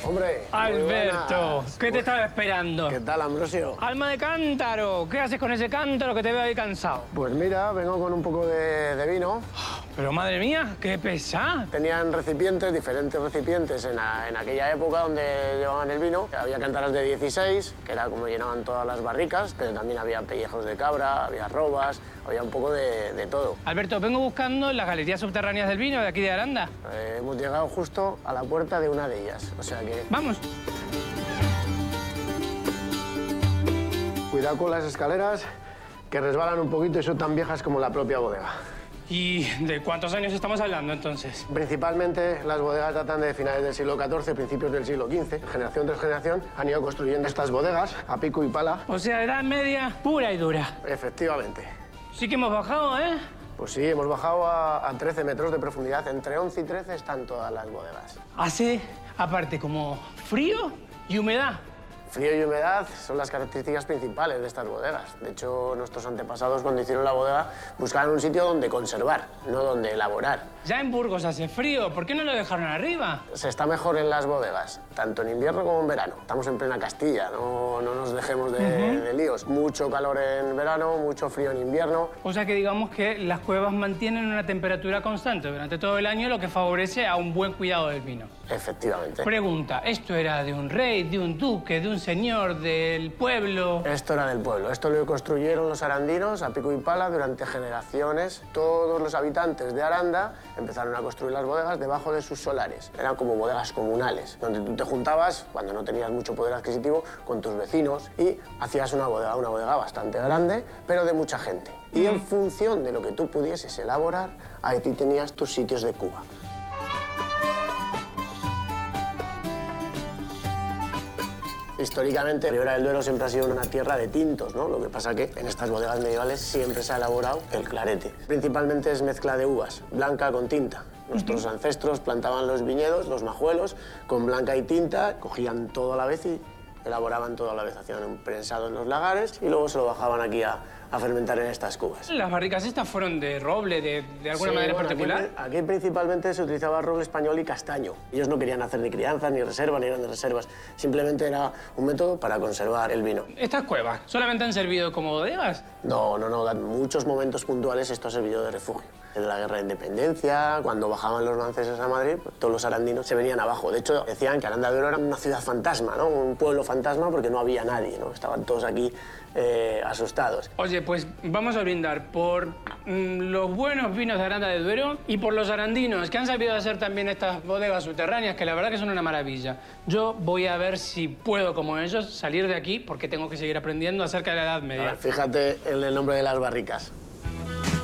Hombre, Alberto, ¿qué te estaba esperando? ¿Qué tal, Ambrosio? Alma de cántaro, ¿qué haces con ese cántaro que te veo ahí cansado? Pues mira, vengo con un poco de vino. Pero madre mía, qué pesado. Tenían recipientes, diferentes recipientes en aquella época donde llevaban el vino. Había cántaras de 16, que era como llenaban todas las barricas, pero también había pellejos de cabra, había robas, había un poco de todo. Alberto, vengo buscando las galerías subterráneas del vino de aquí de Aranda. Hemos llegado justo a la puerta de una de ellas, o sea que... Vamos. Cuidado con las escaleras, que resbalan un poquito y son tan viejas como la propia bodega. ¿Y de cuántos años estamos hablando, entonces? Principalmente las bodegas datan de finales del siglo XIV, principios del siglo XV. Generación tras generación han ido construyendo estas bodegas a pico y pala. O sea, edad media pura y dura. Efectivamente. Sí que hemos bajado, ¿eh? Pues sí, hemos bajado a 13 metros de profundidad. Entre 11 y 13 están todas las bodegas. Hace, aparte, como frío y humedad. Frío y humedad son las características principales de estas bodegas. De hecho, nuestros antepasados, cuando hicieron la bodega, buscaban un sitio donde conservar, no donde elaborar. Ya en Burgos hace frío, ¿por qué no lo dejaron arriba? Se está mejor en las bodegas, tanto en invierno como en verano. Estamos en plena Castilla, no nos dejemos de líos. Mucho calor en verano, mucho frío en invierno. O sea que digamos que las cuevas mantienen una temperatura constante durante todo el año, lo que favorece a un buen cuidado del vino. Efectivamente. Pregunta, ¿esto era de un rey, de un duque, de un señor, del pueblo? Esto era del pueblo. Esto lo construyeron los arandinos a pico y pala durante generaciones. Todos los habitantes de Aranda empezaron a construir las bodegas debajo de sus solares. Eran como bodegas comunales, donde tú te juntabas, cuando no tenías mucho poder adquisitivo, con tus vecinos y hacías una bodega bastante grande, pero de mucha gente. Y en función de lo que tú pudieses elaborar, ahí tenías tus sitios de Cuba. Históricamente, Ribera del Duero siempre ha sido una tierra de tintos, ¿no? Lo que pasa que en estas bodegas medievales siempre se ha elaborado el clarete. Principalmente es mezcla de uvas, blanca con tinta. Nuestros ancestros plantaban los viñedos, los majuelos, con blanca y tinta, cogían todo a la vez y elaboraban todo a la vez. Hacían un prensado en los lagares y luego se lo bajaban aquí a fermentar en estas cubas. ¿Las barricas estas fueron de roble, de alguna manera particular? Aquí principalmente se utilizaba roble español y castaño. Ellos no querían hacer ni crianza, ni reserva, ni grandes reservas. Simplemente era un método para conservar el vino. ¿Estas cuevas solamente han servido como bodegas? No. En muchos momentos puntuales esto ha servido de refugio. En la Guerra de Independencia, cuando bajaban los franceses a Madrid, pues, todos los arandinos se venían abajo. De hecho, decían que Aranda de Duero era una ciudad fantasma, ¿no? Un pueblo fantasma porque no había nadie, ¿no? Estaban todos aquí asustados. Oye, pues vamos a brindar por los buenos vinos de Aranda de Duero y por los arandinos, que han sabido hacer también estas bodegas subterráneas, que la verdad que son una maravilla. Yo voy a ver si puedo, como ellos, salir de aquí, porque tengo que seguir aprendiendo acerca de la Edad Media. A ver, fíjate en el nombre de las barricas.